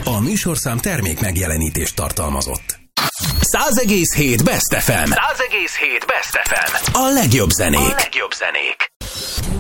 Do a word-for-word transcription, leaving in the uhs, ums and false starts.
A műsorszám termék megjelenítést tartalmazott. száz egész hét Best ef em. száz egész hét Best ef em. A legjobb zenék. A legjobb zenék.